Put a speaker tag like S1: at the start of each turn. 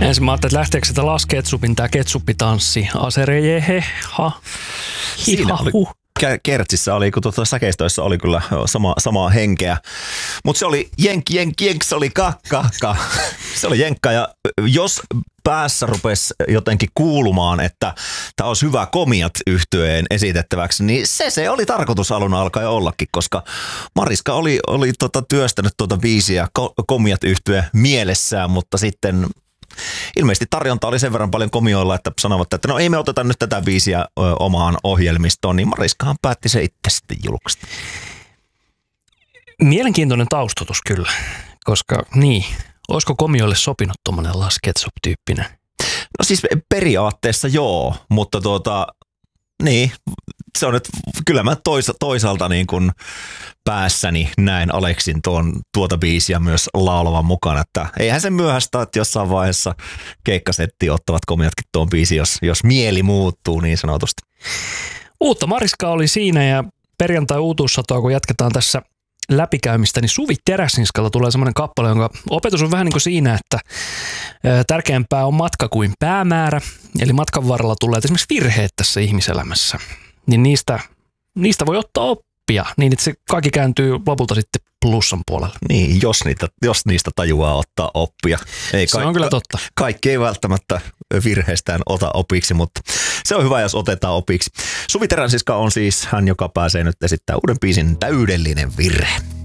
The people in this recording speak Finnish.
S1: Ensin mä ajattelin, että lähteekö sitä Las Ketsupin tää ketsuppitanssi. Aserejehe, ha,
S2: Siinä oli, Kertsissä oli, kun säkeistöissä oli kyllä samaa henkeä. Mutta se oli jenk, se oli kakka. Se oli jenkka, ja jos päässä rupesi jotenkin kuulumaan, että tämä olisi hyvä Komiat -yhtyeen esitettäväksi, niin se oli tarkoitus alun alkaen ollakin, koska Mariska oli työstänyt tuota biisiä Komiat -yhtyeen mielessään, mutta sitten ilmeisesti tarjonta oli sen verran paljon komioilla, että sanovat, että no ei me oteta nyt tätä biisiä omaan ohjelmistoon, niin Mariskahan päätti se itse sitten julkaista.
S1: Mielenkiintoinen taustatus kyllä, koska niin, olisiko komioille sopinut tuommoinen Las Ketchup-tyyppinen?
S2: No siis periaatteessa joo, mutta niin, se on nyt, kyllä mä toisaalta niin kuin päässäni näin Aleksin tuota biisiä myös laulavan mukana, että eihän se myöhäistä, että jossain vaiheessa keikkasettiin ottavat komiatkin tuon biisi, jos mieli muuttuu niin sanotusti.
S1: Uutta Mariskaa oli siinä, ja perjantai uutuussatoa, kun jatketaan tässä läpikäymistä, niin Suvi Teräsniskalla tulee semmoinen kappale, jonka opetus on vähän niin kuin siinä, että tärkeämpää on matka kuin päämäärä, eli matkan varrella tulee esimerkiksi virheet tässä ihmiselämässä, niin niistä voi ottaa oppia, niin että se kaikki kääntyy lopulta sitten plussan puolelle.
S2: Niin, jos niistä tajuaa ottaa oppia.
S1: Se on kyllä totta.
S2: Kaikki ei välttämättä virheestään ota opiksi, mutta se on hyvä, jos otetaan opiksi. Suvi Teräsniska on siis hän, joka pääsee nyt esittämään uuden biisin Täydellinen virhe.